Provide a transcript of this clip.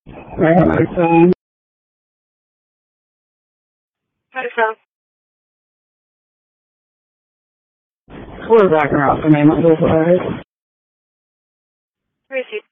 Right on my phone. Hi, phone. We're back around for me. My whole flight. Receipt.